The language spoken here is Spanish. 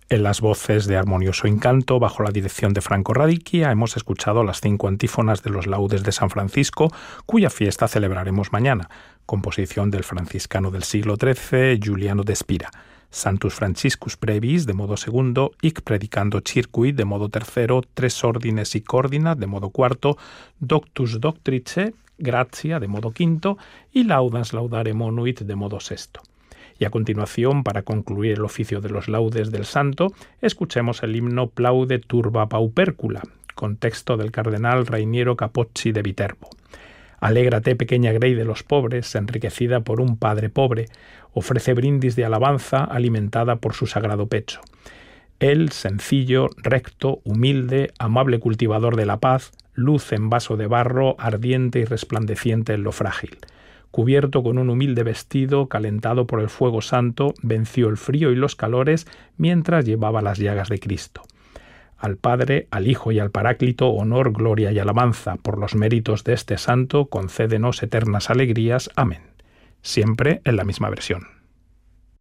En las voces de Armonioso Incanto, bajo la dirección de Franco Radicchia, hemos escuchado las 5 antífonas de los laudes de San Francisco, cuya fiesta celebraremos mañana, composición del franciscano del siglo XIII, Giuliano de Spira. Santus Franciscus Brevis, de modo segundo, Hic Predicando Circuit, de modo tercero, Tres Ordines y Ordina, de modo cuarto, Doctus Doctrice, Gratia, de modo quinto, y Laudans Laudare Monuit, de modo sexto. Y a continuación, para concluir el oficio de los laudes del santo, escuchemos el himno Plaude Turba Paupercula, con texto del cardenal Rainiero Capocci de Viterbo. Alégrate, pequeña grey de los pobres, enriquecida por un padre pobre, ofrece brindis de alabanza alimentada por su sagrado pecho. Él, sencillo, recto, humilde, amable cultivador de la paz, luz en vaso de barro, ardiente y resplandeciente en lo frágil. Cubierto con un humilde vestido, calentado por el fuego santo, venció el frío y los calores mientras llevaba las llagas de Cristo. Al Padre, al Hijo y al Paráclito, honor, gloria y alabanza. Por los méritos de este santo, concédenos eternas alegrías. Amén. Siempre en la misma versión.